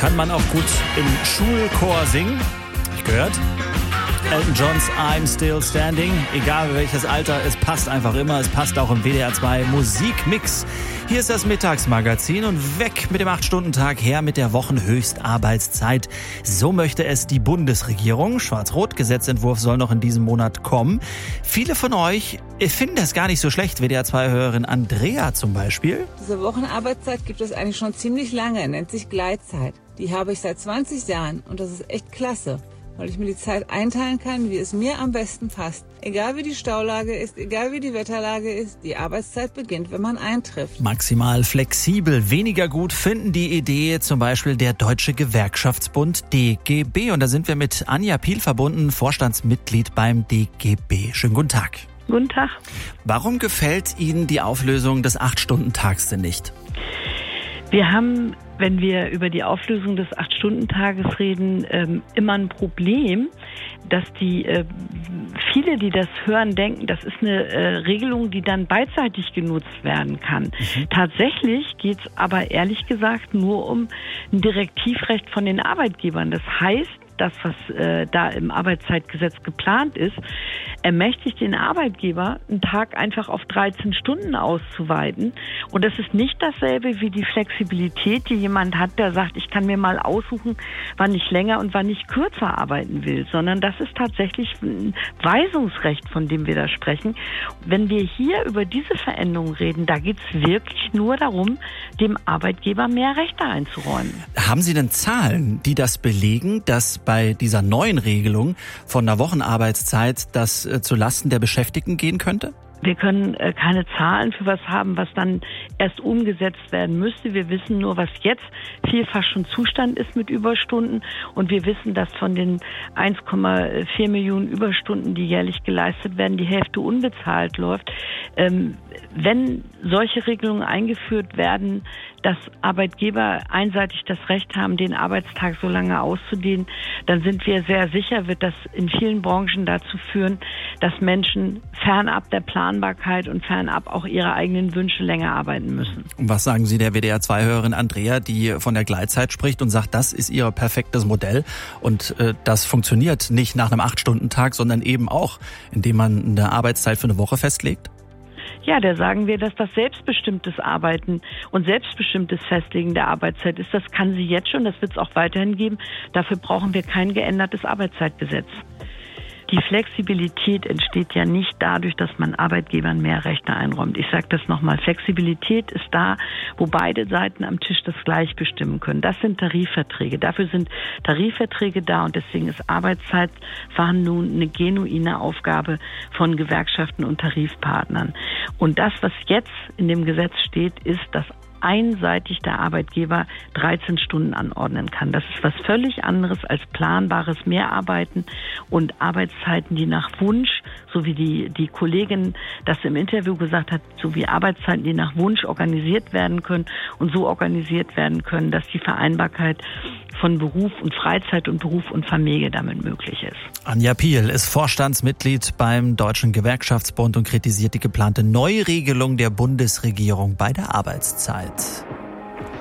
Kann man auch gut im Schulchor singen. Hab ich gehört. Elton Johns I'm Still Standing. Egal welches Alter, es passt einfach immer. Es passt auch im WDR 2 Musikmix. Hier ist das Mittagsmagazin und weg mit dem 8-Stunden-Tag, her mit der Wochenhöchstarbeitszeit. So möchte es die Bundesregierung. Schwarz-Rot-Gesetzentwurf soll noch in diesem Monat kommen. Viele von euch finden das gar nicht so schlecht. WDR 2-Hörerin Andrea zum Beispiel. Diese Wochenarbeitszeit gibt es eigentlich schon ziemlich lange, nennt sich Gleitzeit. Die habe ich seit 20 Jahren und das ist echt klasse, weil ich mir die Zeit einteilen kann, wie es mir am besten passt. Egal wie die Staulage ist, egal wie die Wetterlage ist, die Arbeitszeit beginnt, wenn man eintrifft. Maximal flexibel, weniger gut finden die Idee zum Beispiel der Deutsche Gewerkschaftsbund DGB. Und da sind wir mit Anja Piel verbunden, Vorstandsmitglied beim DGB. Schönen guten Tag. Guten Tag. Warum gefällt Ihnen die Auflösung des 8-Stunden-Tags denn nicht? Wir haben, wenn wir über die Auflösung des 8-Stunden-Tages reden, immer ein Problem, dass viele, die das hören, denken, das ist eine Regelung, die dann beidseitig genutzt werden kann. Tatsächlich geht es aber ehrlich gesagt nur um ein Direktivrecht von den Arbeitgebern. Das heißt, das, was da im Arbeitszeitgesetz geplant ist, ermächtigt den Arbeitgeber, einen Tag einfach auf 13 Stunden auszuweiten. Und das ist nicht dasselbe wie die Flexibilität, die jemand hat, der sagt, ich kann mir mal aussuchen, wann ich länger und wann ich kürzer arbeiten will, sondern das ist tatsächlich ein Weisungsrecht, von dem wir da sprechen. Wenn wir hier über diese Veränderung reden, da geht es wirklich nur darum, dem Arbeitgeber mehr Rechte einzuräumen. Haben Sie denn Zahlen, die das belegen, dass bei dieser neuen Regelung von der Wochenarbeitszeit das zu Lasten der Beschäftigten gehen könnte? Wir können keine Zahlen für was haben, was dann erst umgesetzt werden müsste. Wir wissen nur, was jetzt vielfach schon Zustand ist mit Überstunden. Und wir wissen, dass von den 1,4 Millionen Überstunden, die jährlich geleistet werden, die Hälfte unbezahlt läuft. Wenn solche Regelungen eingeführt werden, dass Arbeitgeber einseitig das Recht haben, den Arbeitstag so lange auszudehnen, dann sind wir sehr sicher, wird das in vielen Branchen dazu führen, dass Menschen fernab der Planbarkeit und fernab auch ihre eigenen Wünsche länger arbeiten müssen. Und was sagen Sie der WDR 2-Hörerin Andrea, die von der Gleitzeit spricht und sagt, das ist ihr perfektes Modell und das funktioniert nicht nach einem 8-Stunden-Tag, sondern eben auch, indem man eine Arbeitszeit für eine Woche festlegt? Ja, da sagen wir, dass das selbstbestimmtes Arbeiten und selbstbestimmtes Festlegen der Arbeitszeit ist. Das kann sie jetzt schon, das wird es auch weiterhin geben. Dafür brauchen wir kein geändertes Arbeitszeitgesetz. Die Flexibilität entsteht ja nicht dadurch, dass man Arbeitgebern mehr Rechte einräumt. Ich sage das nochmal, Flexibilität ist da, wo beide Seiten am Tisch das gleich bestimmen können. Das sind Tarifverträge. Dafür sind Tarifverträge da und deswegen ist Arbeitszeitverhandlung eine genuine Aufgabe von Gewerkschaften und Tarifpartnern. Und das, was jetzt in dem Gesetz steht, ist, dass einseitig der Arbeitgeber 13 Stunden anordnen kann. Das ist was völlig anderes als planbares Mehrarbeiten und Arbeitszeiten, die nach Wunsch, so wie die Kollegin das im Interview gesagt hat, so wie Arbeitszeiten, die nach Wunsch organisiert werden können und so organisiert werden können, dass die Vereinbarkeit von Beruf und Freizeit und Beruf und Familie damit möglich ist. Anja Piel ist Vorstandsmitglied beim Deutschen Gewerkschaftsbund und kritisiert die geplante Neuregelung der Bundesregierung bei der Arbeitszeit.